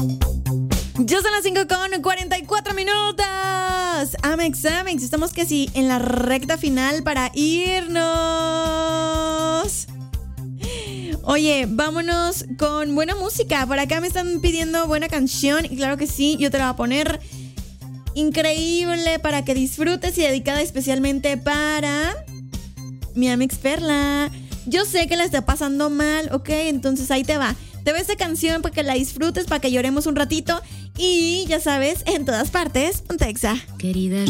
Ya son las 5:44 minutos. Amex, estamos casi en la recta final para irnos. Oye, vámonos con buena música. Por acá me están pidiendo buena canción y claro que sí, yo te la voy a poner increíble para que disfrutes y dedicada especialmente para mi Amex Perla. Yo sé que la está pasando mal, ¿ok? Entonces ahí te va. Te ve esta canción para que la disfrutes, para que lloremos un ratito. Y ya sabes, en todas partes, Ponte Exa. Querida.